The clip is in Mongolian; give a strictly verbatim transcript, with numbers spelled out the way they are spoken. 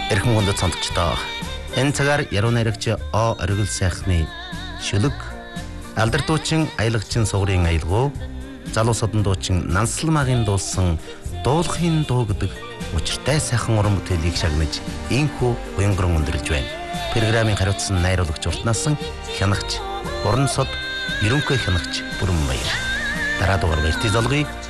Эрхэм гондод сонсогчдоо энэ цагаар яруу найрагч О оргил сайхны шүлэг алдар дуучин аялагчин сугрын аялгуу залуу содон дуучин Нансалмаагийн дуулсан дуулахын дуу гэдэг учиртай сайхан уран бүтээлийг шагнаж инхүү уянгран өндөрлж байна. Программын хариуцсан найруулагч уртнасан хянагч уран сод ерөнхий хянагч Бүрэн Баяр. Дараа дугаар баяртай залгыг